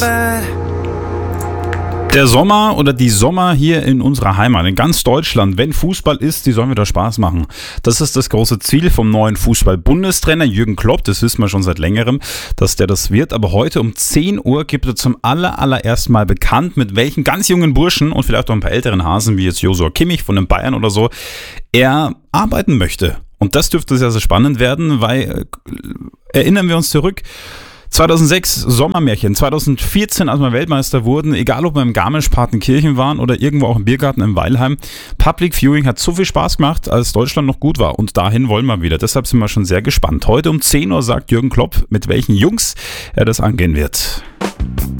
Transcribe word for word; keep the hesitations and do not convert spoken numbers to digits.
bed. Der Sommer oder die Sommer hier in unserer Heimat, in ganz Deutschland, wenn Fußball ist, die sollen wieder Spaß machen. Das ist das große Ziel vom neuen Fußball-Bundestrainer Jürgen Klopp. Das wissen wir schon seit längerem, dass der das wird. Aber heute um zehn Uhr gibt er zum aller, allerersten Mal bekannt, mit welchen ganz jungen Burschen und vielleicht auch ein paar älteren Hasen, wie jetzt Joshua Kimmich von den Bayern oder so, er arbeiten möchte. Und das dürfte sehr, sehr spannend werden, weil, äh, erinnern wir uns zurück, zweitausendsechs Sommermärchen, zweitausendvierzehn, als wir Weltmeister wurden, egal ob wir im Garmisch-Partenkirchen waren oder irgendwo auch im Biergarten in Weilheim, Public Viewing hat so viel Spaß gemacht, als Deutschland noch gut war, und dahin wollen wir wieder. Deshalb sind wir schon sehr gespannt. Heute um zehn Uhr sagt Jürgen Klopp, mit welchen Jungs er das angehen wird.